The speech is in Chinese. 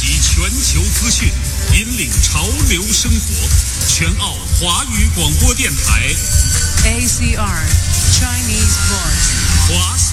集全球资讯，引领潮流生活。全澳华语广播电台 ACR Chinese Voice 华